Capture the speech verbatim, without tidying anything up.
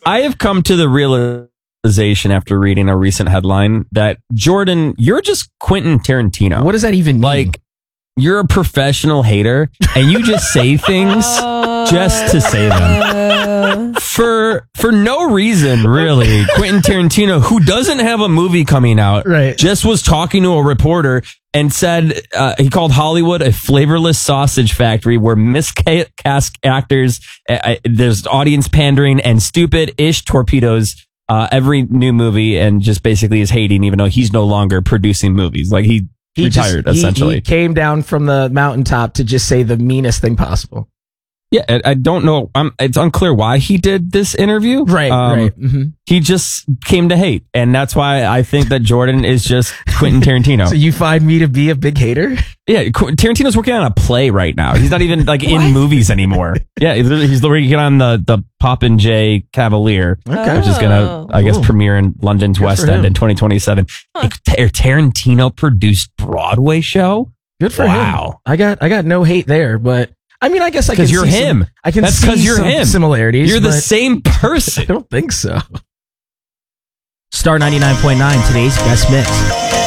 I have come to the realization after reading a recent headline that, Jordan, you're just Quentin Tarantino. What does that even mean? Like, you're a professional hater and you just say things just to say them. For for no reason, really. Quentin Tarantino, who doesn't have a movie coming out, right, just was talking to a reporter and said uh, he called Hollywood a flavorless sausage factory where miscast actors, uh, there's audience pandering and stupid-ish torpedoes uh, every new movie, and just basically is hating, even though he's no longer producing movies. Like, he, he retired, just, he, essentially. He came down from the mountaintop to just say the meanest thing possible. Yeah, I, I don't know. Um, it's unclear why he did this interview. Right, um, right. Mm-hmm. He just came to hate, and that's why I think that Jordan is just Quentin Tarantino. So you find me to be a big hater? Yeah, Qu- Tarantino's working on a play right now. He's not even like in movies anymore. Yeah, he's he's working on the the Poppin' J Cavalier, okay. which is gonna, I guess, Ooh. premiere in London's Good West for End him. in twenty twenty-seven. Huh. A Tarantino produced Broadway show. Good for Wow. him. I got I got no hate there, but I mean, I guess I can Because you're see him. Some, I can That's see because you're some him. similarities. You're the but same I person. don't think so. Star ninety-nine point nine, today's best mix.